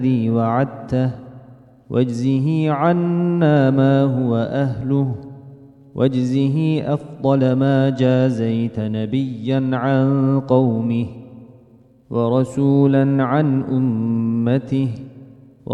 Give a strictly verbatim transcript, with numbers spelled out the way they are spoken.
الذي وعدته واجزه عنا ما هو أهله واجزه أفضل ما جازيت نبيا عن قومه ورسولا عن أمته